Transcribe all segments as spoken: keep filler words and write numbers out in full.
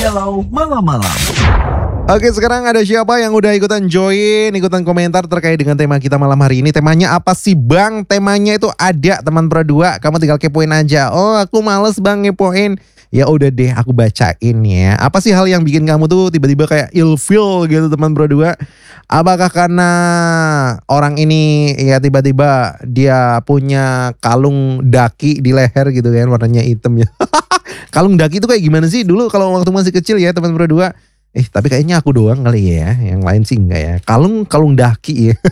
Galau Malam-Malam. Oke, sekarang ada siapa yang udah ikutan join, ikutan komentar terkait dengan tema kita malam hari ini. Temanya apa sih Bang? Temanya itu ada teman Pro dua, kamu tinggal kepoin aja. Oh, aku males Bang ngepoin. Ya udah deh, aku bacain ya. Apa sih hal yang bikin kamu tuh tiba-tiba kayak ilfeel gitu teman Pro dua? Apakah karena orang ini ya tiba-tiba dia punya kalung daki di leher gitu kan, warnanya hitam ya. Kalung daki itu kayak gimana sih dulu kalau waktu masih kecil ya teman Pro dua? Eh tapi kayaknya aku doang kali ya, yang lain sih enggak ya. Kalung kalung daki ya.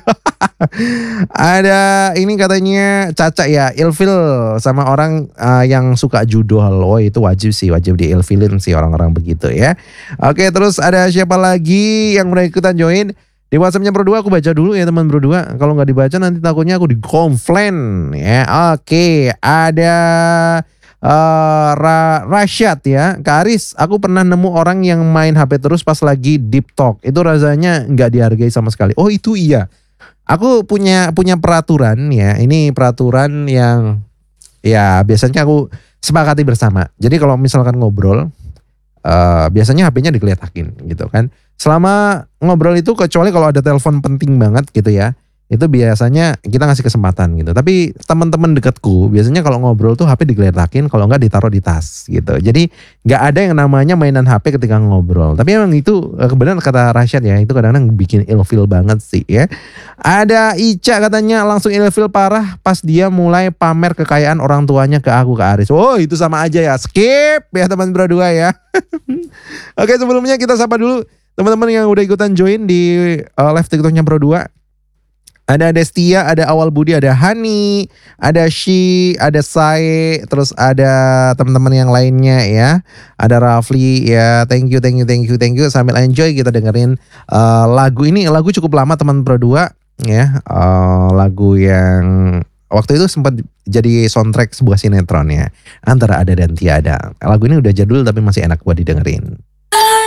Ada ini katanya Caca ya, ilfil sama orang uh, yang suka judol. Oh itu wajib sih, wajib diilfilin sih orang-orang begitu ya. Oke, terus ada siapa lagi yang udah ikutan join? Di WhatsAppnya Pro dua aku baca dulu ya teman Pro dua. Kalau nggak dibaca nanti takutnya aku dikomplain ya. Oke, ada Uh, Ra Rasyad ya, Kak Aris, aku pernah nemu orang yang main H P terus pas lagi deep talk. Itu rasanya nggak dihargai sama sekali. Oh itu iya. Aku punya punya peraturan ya. Ini peraturan yang ya biasanya aku sepakati bersama. Jadi kalau misalkan ngobrol, uh, biasanya H P-nya dikeletakin gitu kan. Selama ngobrol itu kecuali kalau ada telepon penting banget gitu ya. Itu biasanya kita ngasih kesempatan gitu. Tapi teman-teman dekatku biasanya kalau ngobrol tuh H P digeletakin, kalau enggak ditaruh di tas gitu. Jadi nggak ada yang namanya mainan H P ketika ngobrol. Tapi emang itu kebenaran kata Rasyad ya, itu kadang-kadang bikin ilfeel banget sih ya. Ada Ica katanya langsung ilfeel parah pas dia mulai pamer kekayaan orang tuanya ke aku, ke Aris. Oh itu sama aja ya, skip ya teman Pro dua ya. Oke, sebelumnya kita sapa dulu teman-teman yang udah ikutan join di uh, live TikToknya Pro dua. Ada Destia, ada Awal Budi, ada Hani, ada Shi, ada Sae, terus ada teman-teman yang lainnya ya. Ada Rafli ya, thank you, thank you, thank you, thank you. Sambil enjoy kita dengerin uh, lagu ini. Lagu cukup lama teman Pro dua ya. Uh, lagu yang waktu itu sempat jadi soundtrack sebuah sinetron ya. Antara Ada dan Tiada. Lagu ini udah jadul tapi masih enak buat didengerin.